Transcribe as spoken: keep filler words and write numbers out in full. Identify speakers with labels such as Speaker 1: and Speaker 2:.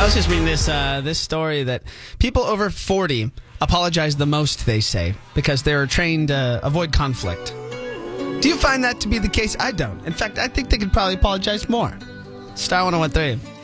Speaker 1: was just reading this uh, this story that people over forty apologize the most, they say, because they're trained to avoid conflict. Do you find that to be the case? I don't. In fact, I think they could probably apologize more. Star one oh one three.